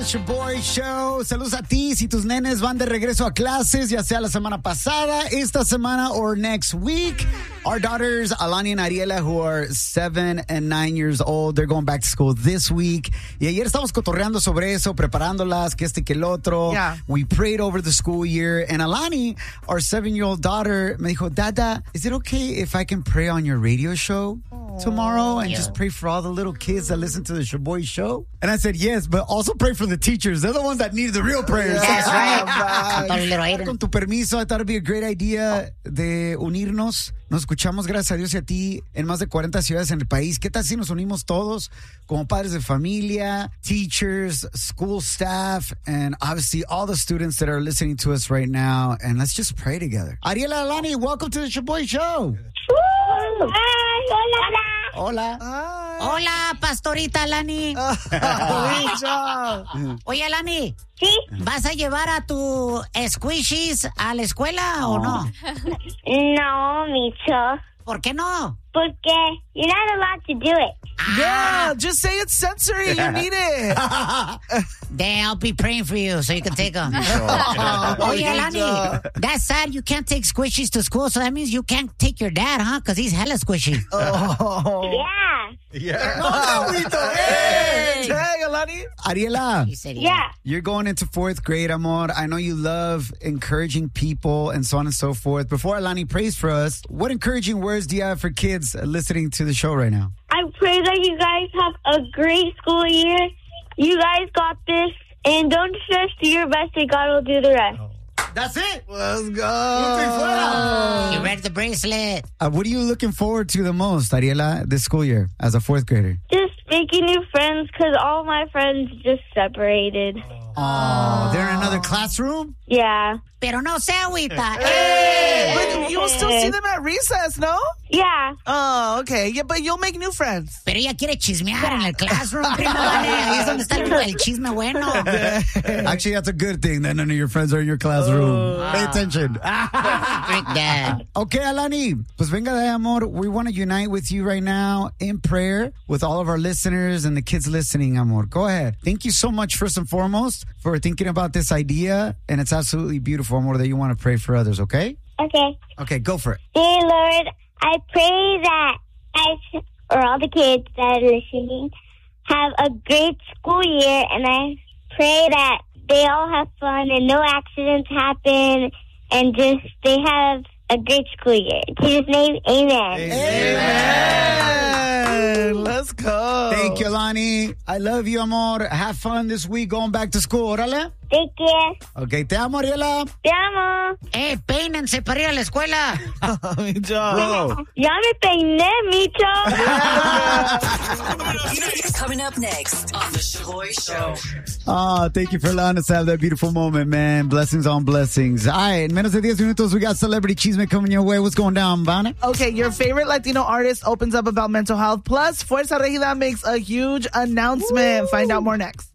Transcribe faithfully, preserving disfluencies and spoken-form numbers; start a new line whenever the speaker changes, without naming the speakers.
It's your boy show. Saludos a ti. Si tus nenes van de regreso a clases, ya sea la semana pasada, esta semana, or next week. Our daughters, Alani and Ariela, who are seven and nine years old, they're going back to school this week. Y ayer estamos cotorreando sobre eso, preparándolas, que este que el otro.
Yeah.
We prayed over the school year. And Alani, our seven-year-old daughter, me dijo, Dada, is it okay if I can pray on your radio show tomorrow and just pray for all the little kids that listen to the Shaboy show? And I said, yes, but also pray for the teachers. They're the ones that need the real prayers.
That's right.
Con tu permiso, I thought it'd be a great idea de unirnos. Nos escuchamos, gracias a Dios y a ti, en más de cuarenta ciudades en el país. ¿Qué tal si nos unimos todos como padres de familia, teachers, school staff, and obviously all the students that are listening to us right now? And let's just pray together. Ariela, Alani, welcome to the Shaboy Show.
Hi, hola.
Hola.
Hi.
Hola, Pastorita Alani.
Good job.
Oye, Alani,
¿Sí?
¿vas a llevar a tu squishies a la escuela o no?
No, Micho.
¿Por qué no?
Porque you're not allowed to do it.
Yeah, just say it's sensory. You need it.
Then I'll be praying for you so you can take them.
Oh,
Oye,
good
Alani,
job.
that's sad. You can't take squishies to school, so that means you can't take your dad, huh? Because he's hella squishy.
Oh.
Yeah.
Yeah.
Hey, hey, Alani.
Ariela,
He said,
Yeah.
you're going into fourth grade, amor. I know you love encouraging people and so on and so forth. Before Alani prays for us, what encouraging words do you have for kids listening to the show right now?
I pray that you guys have a great school year. You guys got this. And don't stress, do your best and God will do the rest.
That's it.
Let's
Punto y
go.
fuera.
You read the bracelet.
Uh, what are you looking forward to the most, Ariela, this school year as a fourth grader?
Just making new friends because all my friends just separated.
Oh, they're in another classroom?
Yeah.
Pero no se agüita.
But you will still see them at recess, no?
Yeah.
Oh, okay. Yeah, but you'll make new friends.
Pero ella quiere chismear en el classroom, primo. Vale. Ahí es donde está el, el chisme bueno.
Actually, that's a good thing that none of your friends are in your classroom. Pay attention.
Freak dad.
Okay, Alani, pues venga de ahí, amor. We want to unite with you right now in prayer with all of our listeners and the kids listening, amor. Go ahead. Thank you so much, first and foremost, for thinking about this idea. And it's absolutely beautiful, amor, that you want to pray for others, okay?
Okay.
Okay, go for it.
Dear Lord, I pray that I, or all the kids that are listening, have a great school year, and I pray that they all have fun and no accidents happen, and just they have a great school year. In Jesus' name, amen.
Amen. Let's go.
Thank you, Alani. I love you, amor. Have fun this week going back to school. Órale.
Take care.
Okay, te amo, Ariela.
Te amo.
Eh, peínense para ir a la escuela.
Good job.
Ya me peiné, Micho.
Coming up next on The Shaboy Show.
Oh, thank you for allowing us to have that beautiful moment, man. Blessings on blessings. All right, en menos de diez minutos, we got Celebrity Chisme coming your way. What's going down, Vane?
Okay, your favorite Latino artist opens up about mental health. Plus, Fuerza Regida makes a huge announcement. Find out more next.